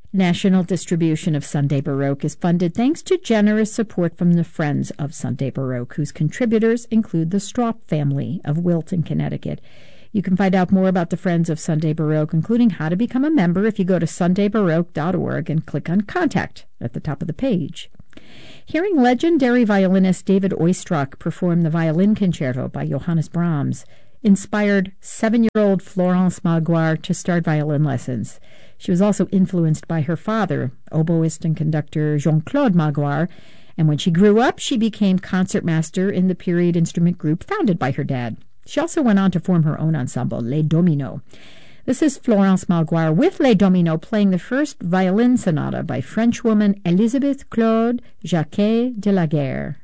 National distribution of Sunday Baroque is funded thanks to generous support from the Friends of Sunday Baroque, whose contributors include the Stroup family of Wilton, Connecticut. You can find out more about the Friends of Sunday Baroque, including how to become a member, if you go to sundaybaroque.org and click on Contact at the top of the page. Hearing legendary violinist David Oistrakh perform the Violin Concerto by Johannes Brahms inspired 7-year-old Florence Magloire to start violin lessons. She was also influenced by her father, oboist and conductor Jean-Claude Magloire, and when she grew up, she became concertmaster in the period instrument group founded by her dad. She also went on to form her own ensemble, Les Dominos. This is Florence Magloire with Les Dominos playing the first violin sonata by Frenchwoman Elisabeth Claude Jacquet de la Guerre.